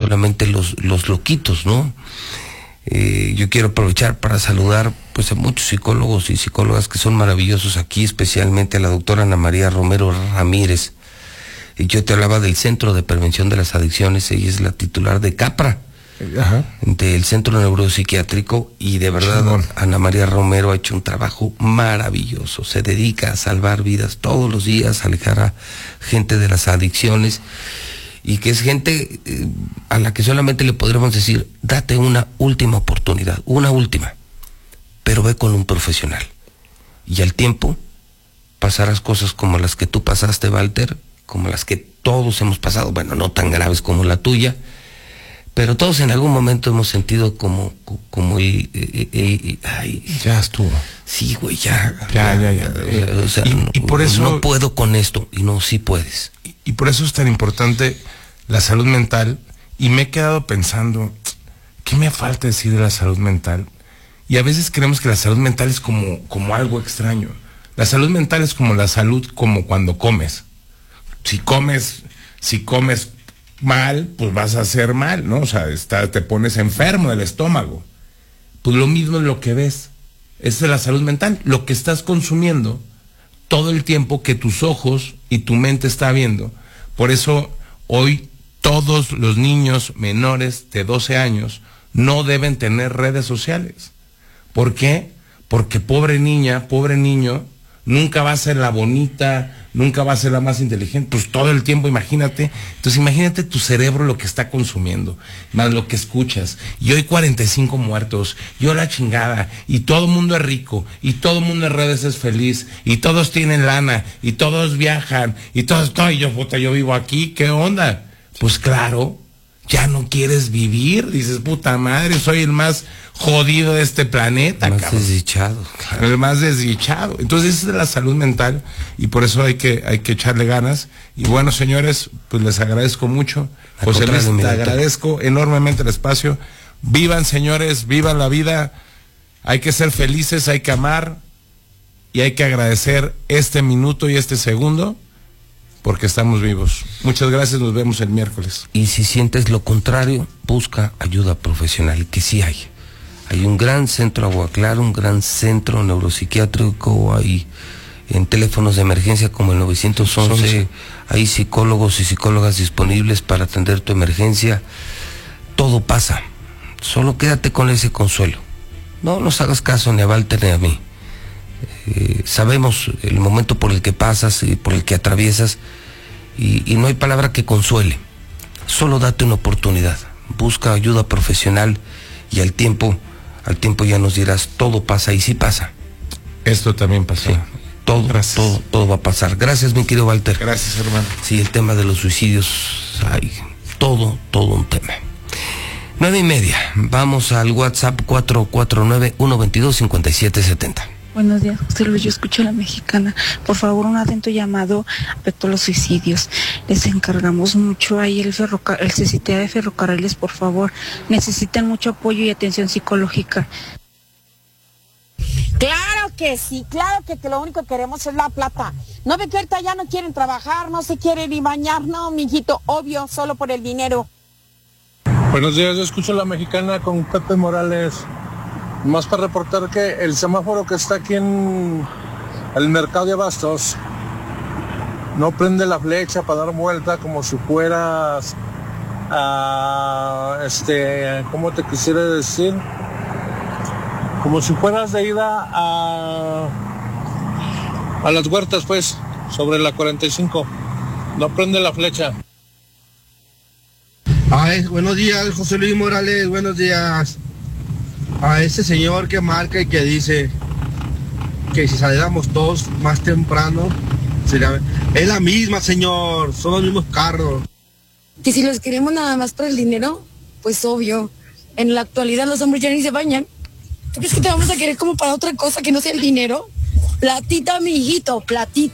solamente los loquitos, ¿no? Yo quiero aprovechar para saludar pues a muchos psicólogos y psicólogas que son maravillosos aquí, especialmente a la doctora Ana María Romero Ramírez. Y yo te hablaba del Centro de Prevención de las Adicciones, ella es la titular de CAPRA, del Centro Neuropsiquiátrico, y de verdad Ana María Romero ha hecho un trabajo maravilloso, se dedica a salvar vidas todos los días, a alejar a gente de las adicciones, y que es gente a la que solamente le podremos decir, date una última oportunidad, una última, pero ve con un profesional, y al tiempo pasarás cosas como las que tú pasaste, Walter, como las que todos hemos pasado, bueno, no tan graves como la tuya, pero todos en algún momento hemos sentido como ay, ya estuvo. Sí, güey, ya. O sea, y por eso no puedo con esto, y no, sí puedes. Y por eso es tan importante la salud mental, y me he quedado pensando, ¿qué me falta decir de la salud mental? Y a veces creemos que la salud mental es como algo extraño. La salud mental es como la salud, como cuando comes. Si comes mal, pues vas a hacer mal, ¿no? O sea, te pones enfermo del estómago. Pues lo mismo es lo que ves. Esa es la salud mental. Lo que estás consumiendo todo el tiempo que tus ojos y tu mente está viendo. Por eso hoy todos los niños menores de 12 años no deben tener redes sociales. ¿Por qué? Porque pobre niña, pobre niño, nunca va a ser la bonita, nunca va a ser la más inteligente, pues todo el tiempo, imagínate. Entonces imagínate tu cerebro lo que está consumiendo, más lo que escuchas. Y hoy 45 muertos, yo la chingada, y todo el mundo es rico, y todo el mundo en redes es feliz, y todos tienen lana, y todos viajan, y todos, yo vivo aquí, ¿qué onda? Pues claro, ya no quieres vivir, dices, puta madre, soy el más jodido de este planeta, el más cabrón. Desdichado, claro. El más desdichado. Entonces esa es la salud mental, y por eso hay que echarle ganas. Y bueno, señores, pues les agradezco mucho. José Luis, te agradezco enormemente el espacio. Vivan, señores, vivan la vida. Hay que ser felices, hay que amar, y hay que agradecer este minuto y este segundo, porque estamos vivos. Muchas gracias, nos vemos el miércoles. Y si sientes lo contrario, busca ayuda profesional, que sí hay. Hay un gran centro Agua Clara, un gran centro neuropsiquiátrico, hay en teléfonos de emergencia como el 911, hay psicólogos y psicólogas disponibles para atender tu emergencia. Todo pasa, solo quédate con ese consuelo. No nos hagas caso ni a Walter ni a mí. Sabemos el momento por el que pasas y por el que atraviesas, y no hay palabra que consuele. Solo date una oportunidad, busca ayuda profesional, y al tiempo ya nos dirás, todo pasa, y sí pasa. Esto también pasa. Sí, todo va a pasar. Gracias, mi querido Walter. Gracias, hermano. Sí, el tema de los suicidios, hay todo un tema. 9:30, vamos al WhatsApp 449-122-5770. Buenos días, José Luis, yo escucho a La Mexicana. Por favor, un atento llamado respecto a los suicidios. Les encargamos mucho ahí el CCT de Ferrocarriles, por favor. Necesitan mucho apoyo y atención psicológica. Claro que sí, claro que lo único que queremos es la plata. ¿No ve que ahorita ya no quieren trabajar, no se quieren ni bañar? No, mijito, obvio, solo por el dinero. Buenos días, yo escucho La Mexicana con Pepe Morales. Más para reportar que el semáforo que está aquí en el mercado de abastos no prende la flecha para dar vuelta, como si fueras ¿cómo te quisiera decir? Como si fueras de ida a las huertas, pues, sobre la 45. No prende la flecha. Ay, buenos días, José Luis Morales, buenos días. A ese señor que marca y que dice que si saliéramos todos más temprano, es la misma, señor, son los mismos carros. Que si los queremos nada más por el dinero, pues obvio, en la actualidad los hombres ya ni se bañan. ¿Tú crees que te vamos a querer como para otra cosa que no sea el dinero? Platita, mi hijito, platita.